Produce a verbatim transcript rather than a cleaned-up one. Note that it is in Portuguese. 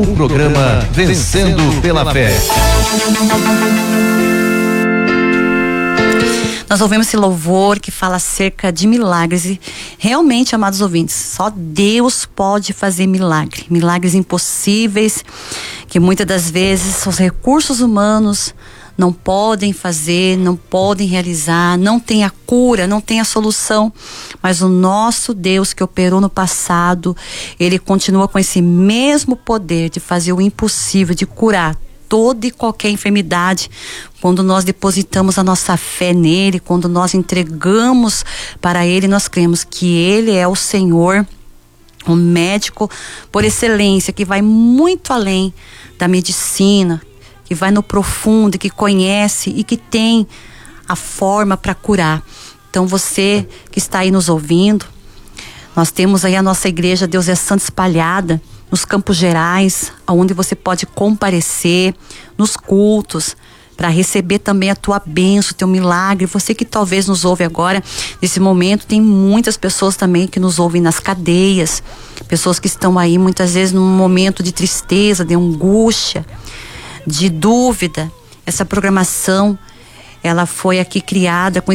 O programa Vencendo pela Fé. Nós ouvimos esse louvor que fala acerca de milagres e realmente, amados ouvintes, só Deus pode fazer milagre, milagres impossíveis que muitas das vezes os recursos humanos não podem fazer, não podem realizar, não tem a cura, não tem a solução, mas o nosso Deus que operou no passado, Ele continua com esse mesmo poder de fazer o impossível, de curar toda e qualquer enfermidade, quando nós depositamos a nossa fé nele, quando nós entregamos para ele, nós cremos que ele é o Senhor, o médico por excelência, que vai muito além da medicina, que vai no profundo, que conhece e que tem a forma para curar. Então você que está aí nos ouvindo, nós temos aí a nossa igreja Deus é Santo espalhada nos Campos Gerais, onde você pode comparecer nos cultos para receber também a tua bênção, o teu milagre. Você que talvez nos ouve agora, nesse momento, tem muitas pessoas também que nos ouvem nas cadeias, pessoas que estão aí muitas vezes num momento de tristeza, de angústia, de dúvida. Essa programação, ela foi aqui criada com